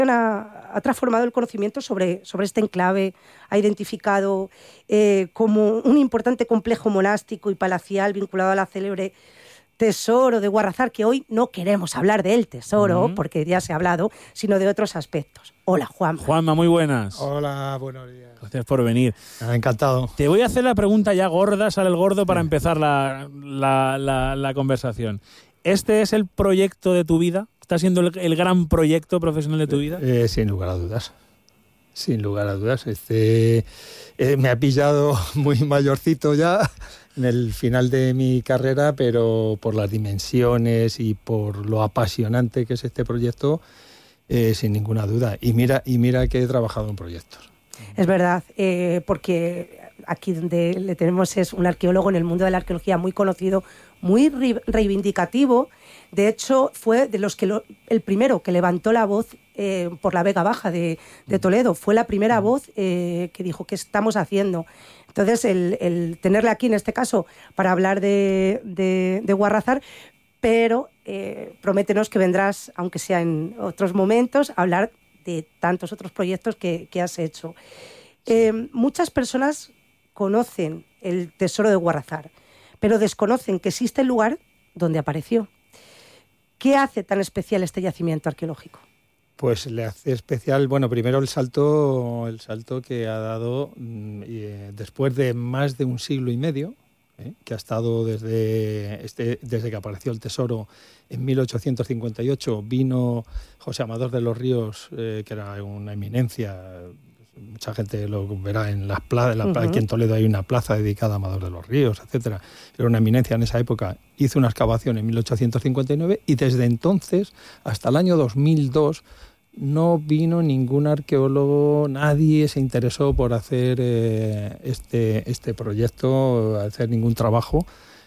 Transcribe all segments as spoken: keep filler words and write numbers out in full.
Ha, ha transformado el conocimiento sobre, sobre este enclave, ha identificado eh, como un importante complejo monástico y palacial vinculado a la célebre tesoro de Guarrazar, que hoy no queremos hablar del tesoro, uh-huh. porque ya se ha hablado, sino de otros aspectos. Hola, Juanma. Juanma, muy buenas. Hola, buenos días. Gracias por venir. Encantado. Te voy a hacer la pregunta ya gorda, sale el gordo, para sí. empezar la, la, la, la conversación. ¿Este es el proyecto de tu vida? ¿Está siendo el, el gran proyecto profesional de tu vida? Eh, sin lugar a dudas. Sin lugar a dudas. Este, eh, me ha pillado muy mayorcito ya, en el final de mi carrera, pero por las dimensiones y por lo apasionante que es este proyecto, eh, sin ninguna duda. Y mira, y mira que he trabajado en proyectos. Es verdad, eh, porque aquí donde le tenemos es un arqueólogo en el mundo de la arqueología muy conocido, muy re- reivindicativo. De hecho, fue de los que lo, el primero que levantó la voz eh, por la Vega Baja de, de Toledo. Fue la primera voz eh, que dijo, ¿qué estamos haciendo? Entonces, el, el tenerle aquí, en este caso, para hablar de, de, de Guarrazar, pero eh, prométenos que vendrás, aunque sea en otros momentos, a hablar de tantos otros proyectos que, que has hecho. Sí. Eh, muchas personas conocen el tesoro de Guarrazar, pero desconocen que existe el lugar donde apareció. ¿Qué hace tan especial este yacimiento arqueológico? Pues le hace especial, bueno, primero el salto, el salto que ha dado eh, después de más de un siglo y medio, eh, que ha estado desde, este, desde que apareció el tesoro en mil ochocientos cincuenta y ocho, vino José Amador de los Ríos, eh, que era una eminencia. Mucha gente lo verá en las plazas, la, uh-huh. aquí en Toledo hay una plaza dedicada a Amador de los Ríos, etcétera. Era una eminencia en esa época. Hizo una excavación en mil ochocientos cincuenta y nueve y desde entonces hasta el año dos mil dos no vino ningún arqueólogo, nadie se interesó por hacer eh, este, este proyecto, hacer ningún trabajo.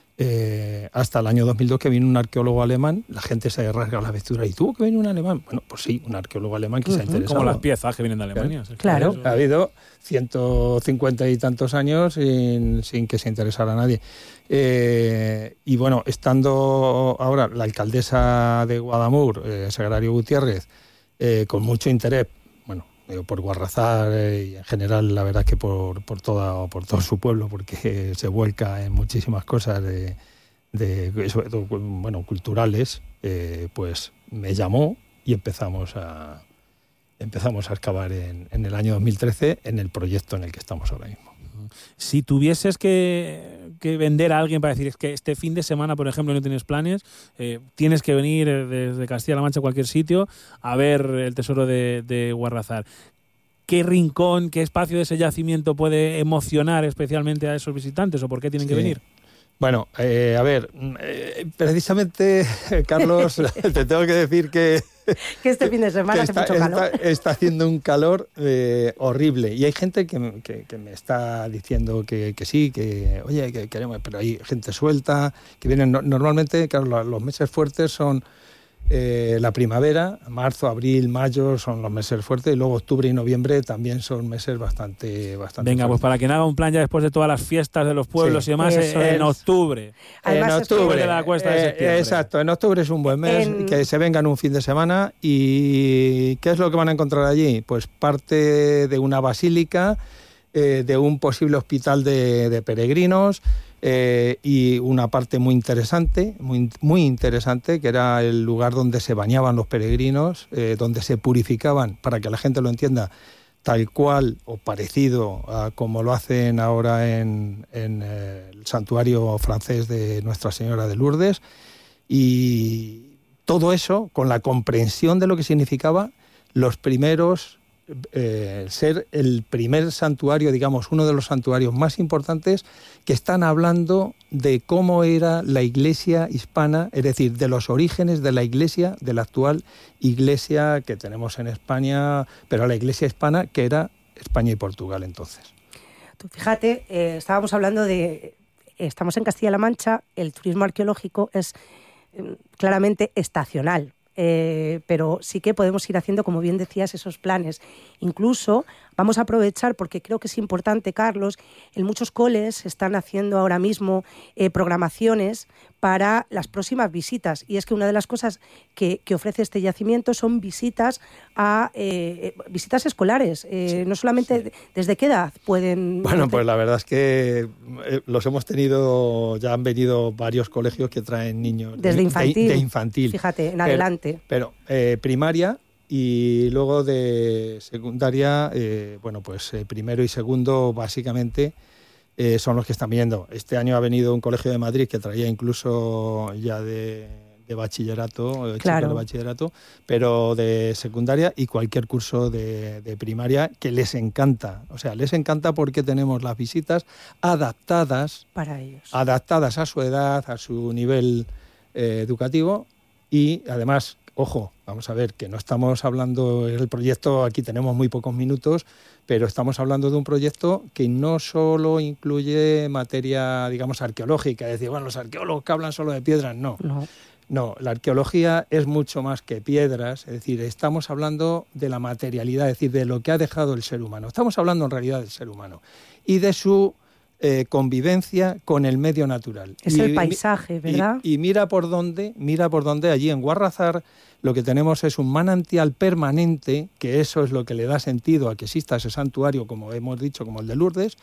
Eh, hasta el año dos mil dos, que vino un arqueólogo alemán. La gente se rasga las vestiduras. ¿Y tuvo que venir un alemán? Bueno, pues sí, un arqueólogo alemán que uh-huh. se ha interesado. Como las piezas que vienen de Alemania. Claro. claro. Ha habido ciento cincuenta y tantos años sin, sin que se interesara a nadie. Eh, y bueno, estando ahora la alcaldesa de Guadamur, eh, Sagrario Gutiérrez, eh, con mucho interés, bueno, por Guarrazar eh, y en general la verdad que por, por, toda, por todo su pueblo, porque se vuelca en muchísimas cosas de, de sobre todo, bueno, culturales, eh, pues me llamó y empezamos a empezamos a excavar en, en el año dos mil trece en el proyecto en el que estamos ahora mismo. Si tuvieses que, que vender a alguien para decir es que este fin de semana, por ejemplo, no tienes planes, eh, tienes que venir desde Castilla-La Mancha a cualquier sitio a ver el tesoro de, de Guarrazar, ¿qué rincón, qué espacio de ese yacimiento puede emocionar especialmente a esos visitantes o por qué tienen sí. que venir? Bueno, eh, a ver, eh, precisamente, Carlos, te tengo que decir que... que este fin de semana hace mucho calor. Está, está haciendo un calor eh, horrible y hay gente que, que, que me está diciendo que, que sí, que oye, que queremos, pero hay gente suelta, que vienen no, normalmente, claro, los meses fuertes son eh, la primavera, marzo, abril, mayo son los meses fuertes y luego octubre y noviembre también son meses bastante... bastante Venga, fuertes. Pues para quien haga un plan ya después de todas las fiestas de los pueblos sí, y demás, en es. octubre. Además, en octubre de la cuesta de septiembre. Eh, exacto, en octubre es un buen mes, en... que se vengan un fin de semana. ¿Y qué es lo que van a encontrar allí? Pues parte de una basílica, eh, de un posible hospital de, de peregrinos, Eh, y una parte muy interesante, muy, muy interesante, que era el lugar donde se bañaban los peregrinos, eh, donde se purificaban, para que la gente lo entienda, tal cual o parecido a como lo hacen ahora en, en eh, el santuario francés de Nuestra Señora de Lourdes. Y todo eso, con la comprensión de lo que significaba los primeros... Eh, ser el primer santuario, digamos, uno de los santuarios más importantes que están hablando de cómo era la iglesia hispana, es decir, de los orígenes de la iglesia, de la actual iglesia que tenemos en España, pero la iglesia hispana que era España y Portugal entonces. Tú fíjate, eh, estábamos hablando de, estamos en Castilla-La Mancha, el turismo arqueológico es eh, claramente estacional. Eh, pero sí que podemos ir haciendo, como bien decías, esos planes. Incluso vamos a aprovechar, porque creo que es importante, Carlos, en muchos coles se están haciendo ahora mismo eh, programaciones para las próximas visitas. Y es que una de las cosas que, que ofrece este yacimiento son visitas a eh, visitas escolares. Eh, sí, no solamente, sí. ¿Desde qué edad pueden...? Bueno, pues la verdad es que los hemos tenido, ya han venido varios colegios que traen niños. Desde de, infantil. De, de infantil. Fíjate, en pero, adelante. Pero eh, primaria y luego de secundaria, eh, bueno, pues eh, primero y segundo básicamente... Eh, son los que están viendo. Este año ha venido un colegio de Madrid que traía incluso ya de, de bachillerato, claro. de bachillerato, pero de secundaria y cualquier curso de, de primaria que les encanta. O sea, les encanta porque tenemos las visitas adaptadas para ellos, adaptadas a su edad, a su nivel eh, educativo y además, ojo, vamos a ver que no estamos hablando, el proyecto aquí tenemos muy pocos minutos, pero estamos hablando de un proyecto que no solo incluye materia, digamos, arqueológica, es decir, bueno, los arqueólogos que hablan solo de piedras, no. No. No, la arqueología es mucho más que piedras, es decir, estamos hablando de la materialidad, es decir, de lo que ha dejado el ser humano. Estamos hablando en realidad del ser humano y de su eh, convivencia con el medio natural. Es y, el paisaje, ¿verdad? Y, y mira por dónde, mira por dónde allí en Guarrazar lo que tenemos es un manantial permanente, que eso es lo que le da sentido a que exista ese santuario, como hemos dicho, como el de Lourdes,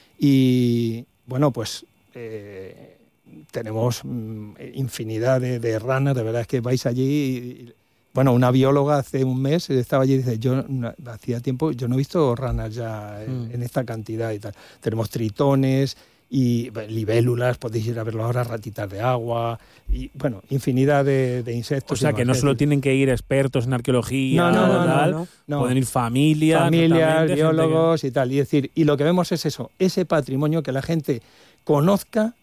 y bueno, pues eh, tenemos mm, infinidad de, de ranas, de verdad es que vais allí, y, bueno, una bióloga hace un mes estaba allí y dice, yo no, hacía tiempo, yo no he visto ranas ya en, mm. en esta cantidad y tal. Tenemos tritones y libélulas, podéis ir a verlo ahora, ratitas de agua, y bueno, infinidad de, de insectos. O sea, que no solo tienen que ir expertos en arqueología, no, no, no, tal, no, no, no. pueden ir familias, familias, biólogos que... y tal. Y decir, y lo que vemos es eso, ese patrimonio que la gente conozca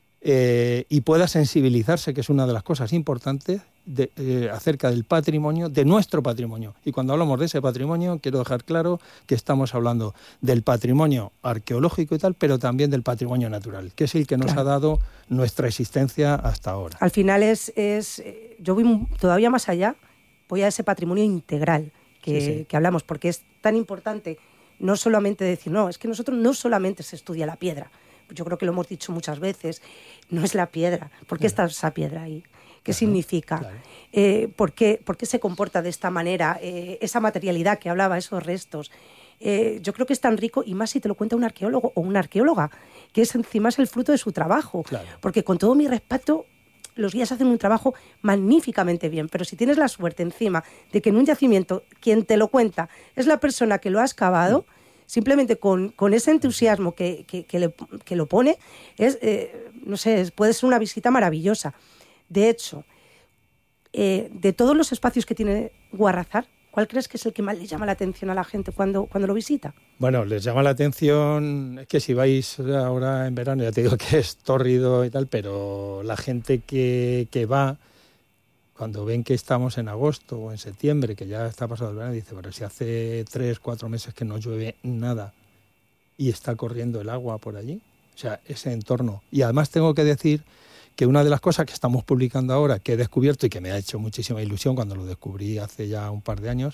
eh, y pueda sensibilizarse, que es una de las cosas importantes, de, eh, acerca del patrimonio, de nuestro patrimonio. Y cuando hablamos de ese patrimonio, quiero dejar claro que estamos hablando del patrimonio arqueológico y tal, pero también del patrimonio natural, que es el que nos claro. ha dado nuestra existencia hasta ahora. Al final es, es yo voy todavía más allá, voy a ese patrimonio integral que, sí, sí. que hablamos, porque es tan importante no solamente decir, no, es que nosotros no solamente se estudia la piedra, yo creo que lo hemos dicho muchas veces, no es la piedra, ¿por qué está esa piedra ahí? ¿Qué Ajá, significa? Claro. Eh, ¿por qué, ¿Por qué se comporta de esta manera? Eh, esa materialidad que hablaba, esos restos. Eh, yo creo que es tan rico, y más si te lo cuenta un arqueólogo o una arqueóloga, que es encima es el fruto de su trabajo. Claro. Porque con todo mi respeto, los guías hacen un trabajo magníficamente bien, pero si tienes la suerte encima de que en un yacimiento quien te lo cuenta es la persona que lo ha excavado, mm. simplemente con, con ese entusiasmo que, que, que, le, que lo pone, es, eh, no sé, es, puede ser una visita maravillosa. De hecho, eh, de todos los espacios que tiene Guarrazar, ¿cuál crees que es el que más le llama la atención a la gente cuando, cuando lo visita? Bueno, les llama la atención, es que si vais ahora en verano, ya te digo que es tórrido y tal, pero la gente que, que va, cuando ven que estamos en agosto o en septiembre, que ya está pasado el verano, dice, pero si hace tres, cuatro meses que no llueve nada y está corriendo el agua por allí, o sea, ese entorno. Y además tengo que decir que una de las cosas que estamos publicando ahora, que he descubierto y que me ha hecho muchísima ilusión cuando lo descubrí hace ya un par de años,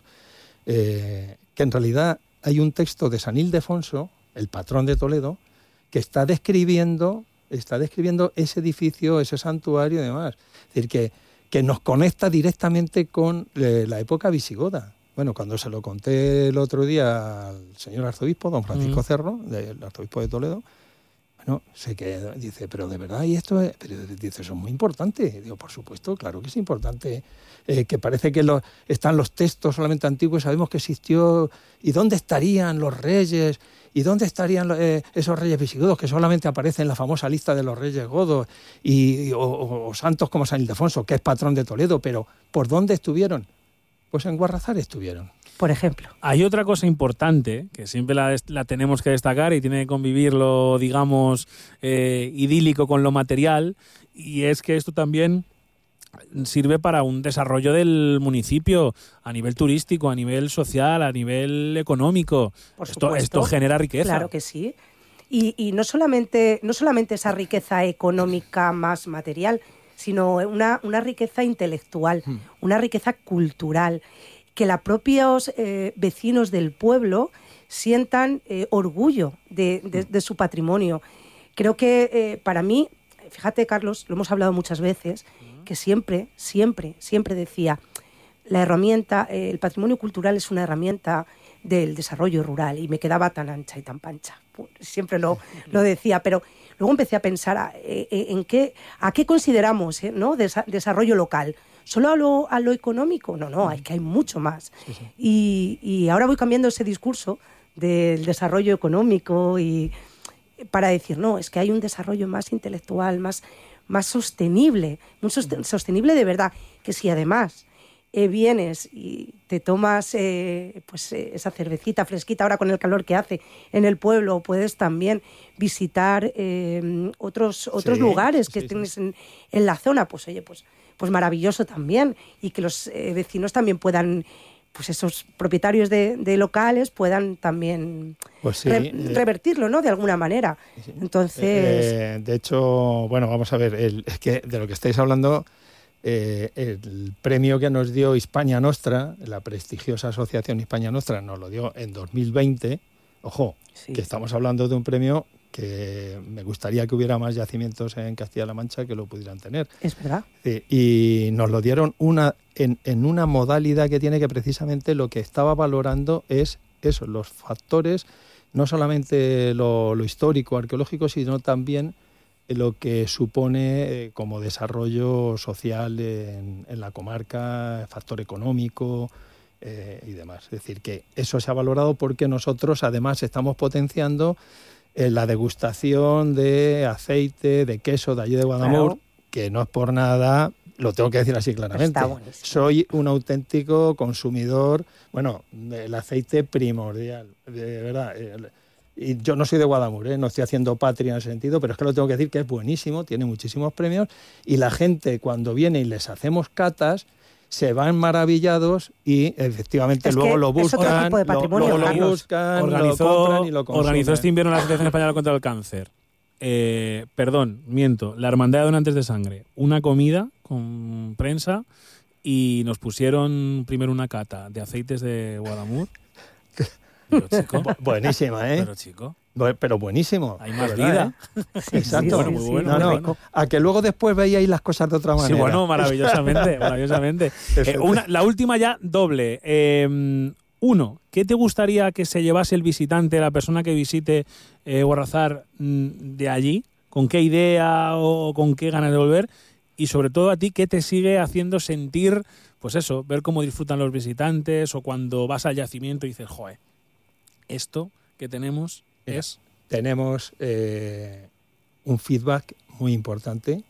eh, que en realidad hay un texto de San Ildefonso, el patrón de Toledo, que está describiendo, está describiendo ese edificio, ese santuario y demás. Es decir, que, que nos conecta directamente con eh, la época visigoda. Bueno, cuando se lo conté el otro día al señor arzobispo, don Francisco mm. Cerro, del arzobispo de Toledo, no, sé que dice, pero de verdad, y esto es, pero dice, eso es muy importante. Digo, por supuesto, claro que es importante, eh, que parece que lo, están los textos solamente antiguos, sabemos que existió, y dónde estarían los reyes, y dónde estarían eh, esos reyes visigodos que solamente aparecen en la famosa lista de los reyes godos, y, o, o, o santos como San Ildefonso, que es patrón de Toledo, pero ¿por dónde estuvieron? Pues en Guarrazar estuvieron. Por ejemplo. Hay otra cosa importante que siempre la, la tenemos que destacar y tiene que convivir lo, digamos, eh, idílico con lo material, y es que esto también sirve para un desarrollo del municipio a nivel turístico, a nivel social, a nivel económico. Por esto, esto genera riqueza. Claro que sí. Y, y no solamente, no solamente esa riqueza económica más material, sino una, una riqueza intelectual, hmm. una riqueza cultural, que los propios eh, vecinos del pueblo sientan eh, orgullo de, de, de su patrimonio. Creo que eh, para mí, fíjate, Carlos, lo hemos hablado muchas veces, que siempre, siempre, siempre decía, la herramienta, eh, el patrimonio cultural es una herramienta del desarrollo rural, y me quedaba tan ancha y tan pancha. Siempre lo, lo decía, pero luego empecé a pensar a, eh, en qué, a qué consideramos, eh, ¿no? Desa- desarrollo local. ¿Solo a lo, a lo económico? No, no, hay que hay mucho más. Sí, sí. Y, y ahora voy cambiando ese discurso del desarrollo económico y para decir, no, es que hay un desarrollo más intelectual, más, más sostenible, muy sosten- sostenible de verdad, que si además eh, vienes y te tomas eh, pues, eh, esa cervecita fresquita ahora con el calor que hace en el pueblo, puedes también visitar eh, otros, otros sí, lugares que sí, tienes sí. En, en la zona, pues oye, pues, pues maravilloso también, y que los eh, vecinos también puedan, pues esos propietarios de, de locales puedan también pues sí, re, eh, revertirlo, ¿no? De alguna manera. Sí. Entonces... Eh, de hecho, bueno, vamos a ver, el, es que de lo que estáis hablando, eh, el premio que nos dio Hispania Nostra, la prestigiosa asociación Hispania Nostra, nos lo dio en dos mil veinte. Ojo, sí. que estamos hablando de un premio que me gustaría que hubiera más yacimientos en Castilla-La Mancha que lo pudieran tener. Es verdad. Sí, y nos lo dieron una en, en una modalidad que tiene que precisamente lo que estaba valorando es eso, los factores, no solamente lo, lo histórico, arqueológico, sino también lo que supone eh, como desarrollo social en, en la comarca, factor económico eh, y demás. Es decir, que eso se ha valorado porque nosotros además estamos potenciando eh, la degustación de aceite, de queso de allí de Guadamur, claro. que no es por nada, lo tengo que decir así claramente. Soy un auténtico consumidor, bueno, del aceite primordial, de verdad. El, Y yo no soy de Guadamur, ¿eh? No estoy haciendo patria en ese sentido, pero es que lo tengo que decir que es buenísimo, tiene muchísimos premios, y la gente cuando viene y les hacemos catas se van maravillados y efectivamente es luego lo buscan, lo, luego lo buscan, organizó, lo compran y lo consumen. Organizó este invierno la Asociación Española contra el Cáncer. Eh, perdón, miento, la Hermandad de Donantes de Sangre, una comida con prensa y nos pusieron primero una cata de aceites de Guadamur. Pero chico. Buenísima, ¿eh? Pero chico. Pero buenísimo. Hay más vida. ¿Eh? Sí, exacto. Sí, bueno, sí, muy sí, bueno. No, no, bueno. A que luego después veíais las cosas de otra manera. Sí, bueno, maravillosamente. maravillosamente. Eh, una, la última ya doble. Eh, uno, ¿qué te gustaría que se llevase el visitante, la persona que visite eh, Borrazar de allí? ¿Con qué idea o con qué ganas de volver? Y sobre todo a ti, ¿qué te sigue haciendo sentir, pues eso, ver cómo disfrutan los visitantes o cuando vas al yacimiento y dices, joder, esto que tenemos es... Tenemos eh, un feedback muy importante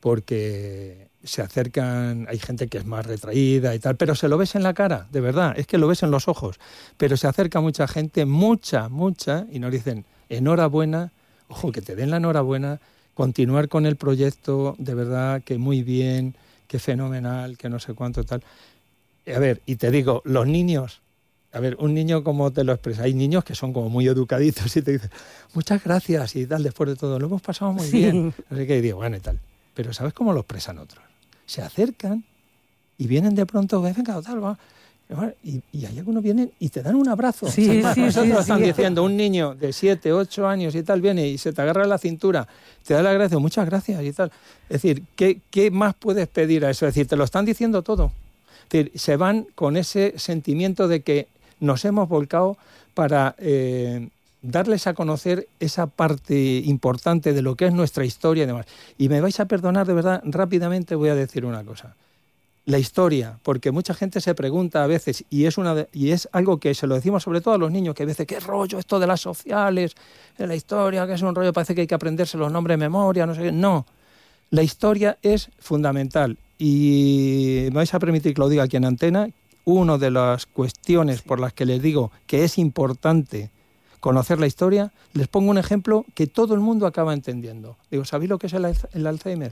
porque se acercan, hay gente que es más retraída y tal, pero se lo ves en la cara, de verdad, es que lo ves en los ojos, pero se acerca mucha gente, mucha, mucha, y nos dicen, enhorabuena, ojo, que te den la enhorabuena, continuar con el proyecto, de verdad, que muy bien, que fenomenal, que no sé cuánto tal. A ver, y te digo, los niños... A ver, un niño, como te lo expresa, hay niños que son como muy educaditos y te dicen, muchas gracias y tal, después de todo, lo hemos pasado muy sí. bien. No sé qué, y digo, bueno y tal. Pero ¿sabes cómo lo expresan otros? Se acercan y vienen de pronto, venga, tal, va. Y, y hay algunos vienen y te dan un abrazo. Sí, sí, nosotros sí, están sí. diciendo, un niño de siete, ocho años y tal, viene y se te agarra la cintura, te da las gracias, muchas gracias y tal. Es decir, ¿qué, qué más puedes pedir a eso? Es decir, te lo están diciendo todo. Es decir, se van con ese sentimiento de que nos hemos volcado para eh, darles a conocer esa parte importante de lo que es nuestra historia y demás. Y me vais a perdonar, de verdad, rápidamente voy a decir una cosa. La historia, porque mucha gente se pregunta a veces, y es, una de, y es algo que se lo decimos sobre todo a los niños, que a veces, ¿qué rollo esto de las sociales, de la historia, que es un rollo, parece que hay que aprenderse los nombres de memoria, no sé qué? No, la historia es fundamental. Y me vais a permitir que lo diga aquí en antena. Una de las cuestiones por las que les digo que es importante conocer la historia, les pongo un ejemplo que todo el mundo acaba entendiendo. Digo, ¿sabéis lo que es el, el Alzheimer?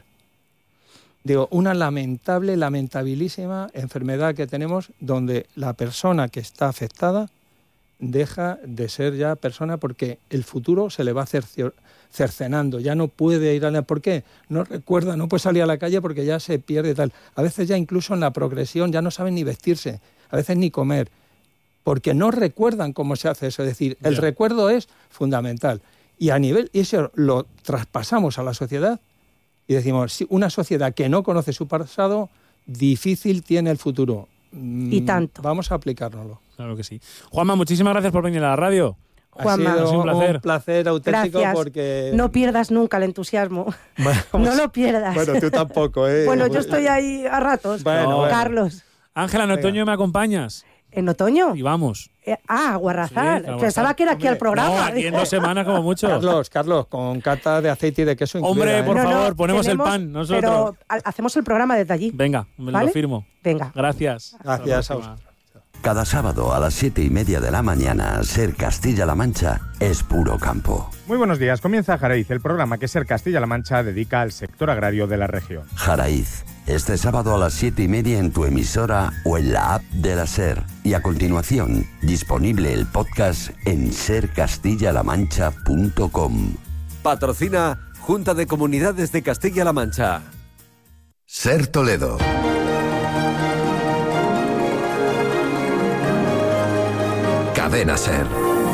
Digo, una lamentable, lamentabilísima enfermedad que tenemos donde la persona que está afectada deja de ser ya persona porque el futuro se le va cercio, cercenando, ya no puede ir a la... ¿Por qué? No recuerda, no puede salir a la calle porque ya se pierde tal. A veces ya incluso en la progresión ya no saben ni vestirse, a veces ni comer, porque no recuerdan cómo se hace eso. Es decir, el yeah. recuerdo es fundamental. Y a nivel, y eso lo traspasamos a la sociedad, Y decimos, si una sociedad que no conoce su pasado, difícil tiene el futuro. Y tanto. Vamos a aplicárnoslo. Claro que sí. Juanma, muchísimas gracias por venir a la radio. Juanma, ha sido ha sido un placer. un placer auténtico. Gracias. Porque... No pierdas nunca el entusiasmo. Bueno, no lo pierdas. Bueno, tú tampoco, ¿eh? Bueno, yo estoy ahí a ratos. Bueno, bueno. Carlos. Ángela, en Venga. otoño me acompañas. ¿En otoño? Y vamos. Eh, ah, Guarrazar. Sí, a Pensaba Guarrazar. que era aquí al Hombre, programa. No, aquí en dos semanas como mucho. Carlos, Carlos, con cata de aceite y de queso incluida, Hombre, ¿eh? por No, no, favor, ponemos tenemos- el pan nosotros. Pero ha- hacemos el programa desde allí. Venga, me ¿Vale? lo firmo. Venga. Gracias. Gracias Hasta la a próxima. Cada sábado a las siete y media de la mañana, Ser Castilla-La Mancha es puro campo. Muy buenos días, comienza Jaraiz, el programa que Ser Castilla-La Mancha dedica al sector agrario de la región. Jaraiz, este sábado a las siete y media en tu emisora o en la app de la Ser. Y a continuación, disponible el podcast en ser castilla la mancha punto com. Patrocina Junta de Comunidades de Castilla-La Mancha. Ser Toledo. Cadena Ser.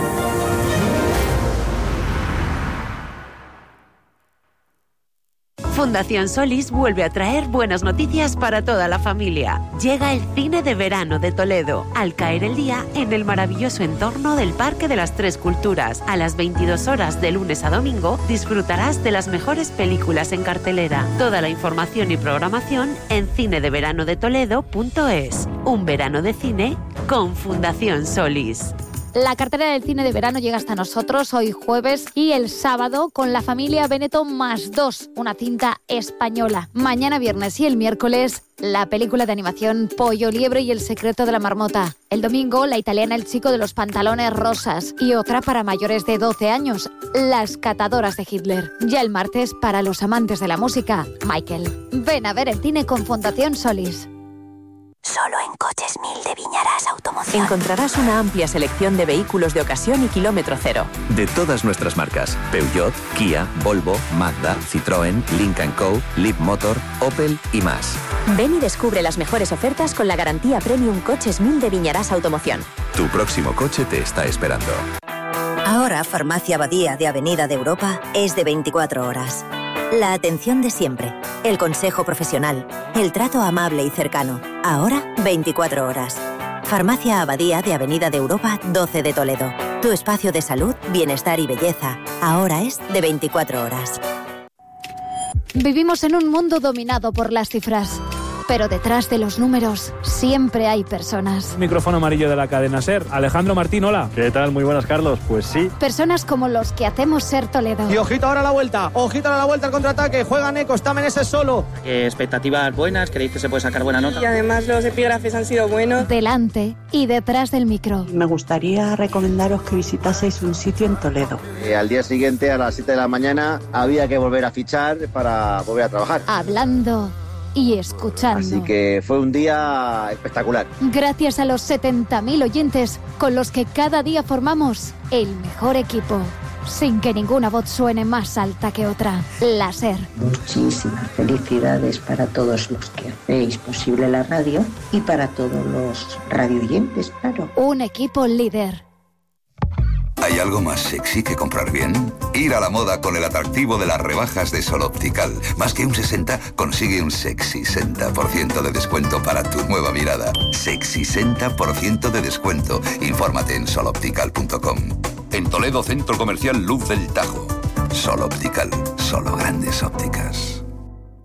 Fundación Solís vuelve a traer buenas noticias para toda la familia. Llega el cine de verano de Toledo, al caer el día en el maravilloso entorno del Parque de las Tres Culturas. A las veintidós horas de lunes a domingo disfrutarás de las mejores películas en cartelera. Toda la información y programación en cine de verano de toledo punto es. Un verano de cine con Fundación Solís. La cartera del cine de verano llega hasta nosotros hoy jueves y el sábado con La familia Benetton más dos, una cinta española. Mañana viernes y el miércoles la película de animación Pollo, Liebre y el secreto de la marmota. El domingo la italiana El chico de los pantalones rosas y otra para mayores de doce años, Las catadoras de Hitler. Ya el martes para los amantes de la música, Michael. Ven a ver el cine con Fundación Solís. Solo en Coches Mil de Viñarás Automoción Encontrarás una amplia selección de vehículos de ocasión y kilómetro cero. De todas nuestras marcas: Peugeot, Kia, Volvo, Mazda, Citroën, Lynk and Co, Leapmotor, Opel y más. Ven y descubre las mejores ofertas con la garantía Premium Coches Mil de Viñarás Automoción. Tu próximo coche te está esperando. Ahora Farmacia Abadía de Avenida de Europa es de veinticuatro horas. La atención de siempre, el consejo profesional, el trato amable y cercano. Ahora veinticuatro horas. Farmacia Abadía de Avenida de Europa doce de Toledo. Tu espacio de salud, bienestar y belleza. Ahora es de veinticuatro horas. Vivimos en un mundo dominado por las cifras, pero detrás de los números siempre hay personas. Micrófono amarillo de la cadena Ser. Alejandro Martín, hola. ¿Qué tal? Muy buenas, Carlos. Pues sí. Personas como los que hacemos Ser Toledo. Y ojito ahora a la vuelta, ojito ahora a la vuelta al contraataque, juega Neco, está Meneses solo. Eh, expectativas buenas, ¿creéis que se puede sacar buena nota? Y además los epígrafes han sido buenos. Delante y detrás del micro. Me gustaría recomendaros que visitaseis un sitio en Toledo. Eh, al día siguiente, a las siete de la mañana, había que volver a fichar para volver a trabajar. Hablando y escuchando. Así que fue un día espectacular. Gracias a los setenta mil oyentes con los que cada día formamos el mejor equipo, sin que ninguna voz suene más alta que otra. La Ser. Muchísimas felicidades para todos los que hacéis posible la radio y para todos los radioyentes, claro. Un equipo líder. ¿Hay algo más sexy que comprar bien? Ir a la moda con el atractivo de las rebajas de Sol Optical. Más que un sesenta, consigue un sexy sesenta por ciento de descuento para tu nueva mirada. Sexy sesenta por ciento de descuento. Infórmate en sol optical punto com. En Toledo, Centro Comercial Luz del Tajo. Sol Optical, solo grandes ópticas.